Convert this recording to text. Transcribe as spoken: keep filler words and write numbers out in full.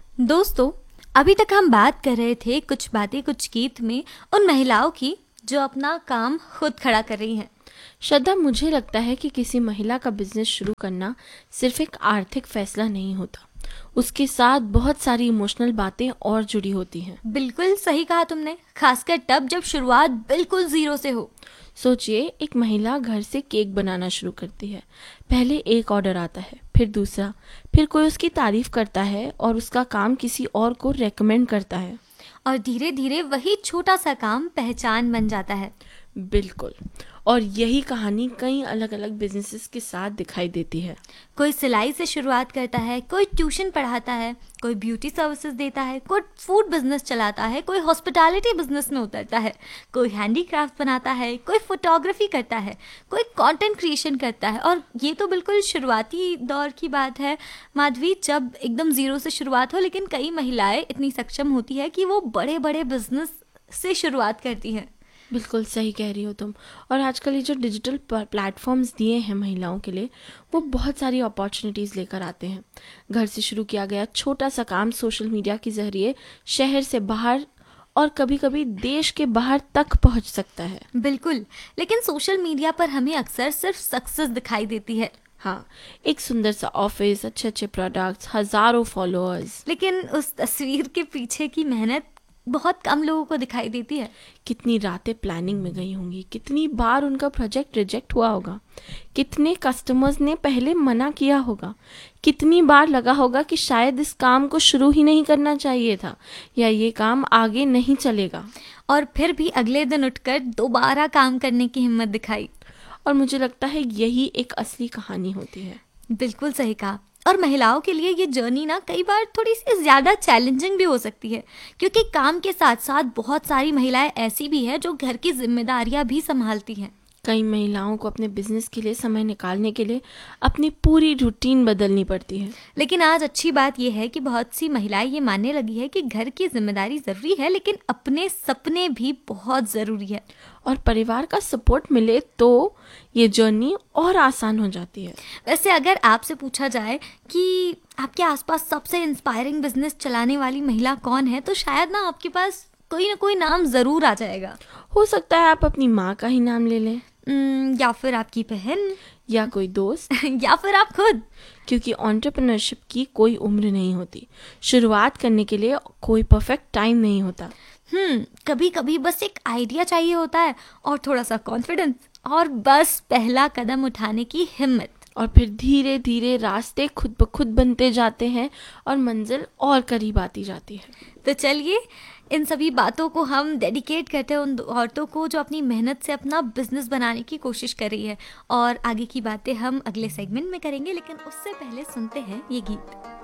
दोस्तों, अभी तक हम बात कर रहे थे कुछ बातें कुछ गीत में उन महिलाओं की जो अपना काम खुद खड़ा कर रही हैं। श्रद्धा, मुझे लगता है कि किसी महिला का बिजनेस शुरू करना सिर्फ एक आर्थिक फैसला नहीं होता, उसके साथ बहुत सारी इमोशनल बातें और जुड़ी होती हैं। बिल्कुल सही कहा तुमने, खासकर तब जब शुरुआत बिल्कुल जीरो से हो। सोचिए, एक महिला घर से केक बनाना शुरू करती है। पहले एक ऑर्डर आता है, फिर दूसरा, फिर कोई उसकी तारीफ करता है और उसका काम किसी और को रेकमेंड करता है। और धीरे धीरे वही छोटा सा काम पहचान बन जाता है। बिल्कुल, और यही कहानी कई अलग अलग बिजनेसेस के साथ दिखाई देती है। कोई सिलाई से शुरुआत करता है, कोई ट्यूशन पढ़ाता है, कोई ब्यूटी सर्विसेज देता है, कोई फूड बिजनेस चलाता है, कोई हॉस्पिटैलिटी बिजनेस में उतरता है, कोई हैंडीक्राफ्ट बनाता है, कोई फोटोग्राफी करता है, कोई कंटेंट क्रिएशन करता है। और ये तो बिल्कुल शुरुआती दौर की बात है माधवी, जब एकदम ज़ीरो से शुरुआत हो, लेकिन कई महिलाएं इतनी सक्षम होती है कि वो बड़े बड़े बिजनेस से शुरुआत करती हैं। बिल्कुल सही कह रही हो तुम। और आजकल ये जो डिजिटल प्लेटफॉर्म्स दिए हैं महिलाओं के लिए, वो बहुत सारी अपॉर्चुनिटीज़ लेकर आते हैं। घर से शुरू किया गया छोटा सा काम सोशल मीडिया के ज़रिए शहर से बाहर और कभी कभी देश के बाहर तक पहुंच सकता है। बिल्कुल, लेकिन सोशल मीडिया पर हमें अक्सर सिर्फ सक्सेस दिखाई देती है। हाँ, एक सुंदर सा ऑफिस, अच्छे अच्छे प्रोडक्ट्स, हज़ारों फॉलोअर्स, लेकिन उस तस्वीर के पीछे की मेहनत बहुत कम लोगों को दिखाई देती है। कितनी रातें प्लानिंग में गई होंगी, कितनी बार उनका प्रोजेक्ट रिजेक्ट हुआ होगा, कितने कस्टमर्स ने पहले मना किया होगा, कितनी बार लगा होगा कि शायद इस काम को शुरू ही नहीं करना चाहिए था या ये काम आगे नहीं चलेगा, और फिर भी अगले दिन उठकर दोबारा काम करने की हिम्मत दिखाई। और मुझे लगता है यही एक असली कहानी होती है। बिल्कुल सही कहा। और महिलाओं के लिए ये जर्नी ना कई बार थोड़ी सी ज़्यादा चैलेंजिंग भी हो सकती है, क्योंकि काम के साथ साथ बहुत सारी महिलाएं ऐसी भी हैं जो घर की जिम्मेदारियां भी संभालती हैं। कई महिलाओं को अपने बिजनेस के लिए समय निकालने के लिए अपनी पूरी रूटीन बदलनी पड़ती है। लेकिन आज अच्छी बात यह है कि बहुत सी महिलाएं ये मानने लगी है कि घर की जिम्मेदारी ज़रूरी है, लेकिन अपने सपने भी बहुत ज़रूरी है। और परिवार का सपोर्ट मिले तो ये जर्नी और आसान हो जाती है। वैसे अगर आपसे पूछा जाए कि आपके आसपास सबसे इंस्पायरिंग बिजनेस चलाने वाली महिला कौन है, तो शायद ना आपके पास कोई ना कोई नाम ज़रूर आ जाएगा। हो सकता है आप अपनी माँ का ही नाम ले लें, या फिर आपकी बहन, या कोई दोस्त, या फिर आप खुद। क्योंकि एंटरप्रेन्योरशिप की कोई उम्र नहीं होती। शुरुआत करने के लिए कोई परफेक्ट टाइम नहीं होता। हम्म कभी कभी बस एक आइडिया चाहिए होता है, और थोड़ा सा कॉन्फिडेंस, और बस पहला कदम उठाने की हिम्मत। और फिर धीरे धीरे रास्ते खुद ब खुद बनते जाते हैं और मंजिल और करीब आती जाती है। तो चलिए, इन सभी बातों को हम डेडिकेट करते हैं उन औरतों को जो अपनी मेहनत से अपना बिजनेस बनाने की कोशिश कर रही है। और आगे की बातें हम अगले सेगमेंट में करेंगे, लेकिन उससे पहले सुनते हैं ये गीत।